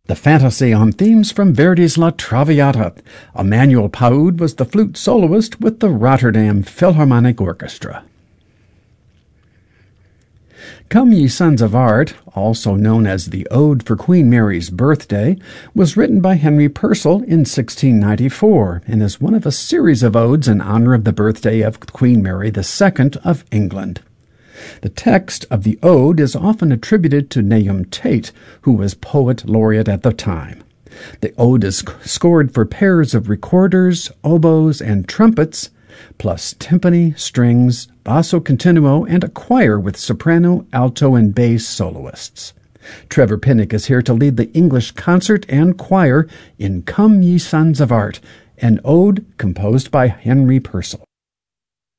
The fantasy on themes from Verdi's La Traviata. Emmanuel Paoud was the flute soloist with the Rotterdam Philharmonic Orchestra. Come Ye Sons of Art, also known as the Ode for Queen Mary's Birthday, was written by Henry Purcell in 1694 and is one of a series of odes in honor of the birthday of Queen Mary II of England. The text of the ode is often attributed to Nahum Tate, who was poet laureate at the time. The ode is scored for pairs of recorders, oboes, and trumpets, plus timpani, strings, basso continuo, and a choir with soprano, alto, and bass soloists. Trevor Pinnock is here to lead the English concert and choir in Come Ye Sons of Art, an ode composed by Henry Purcell.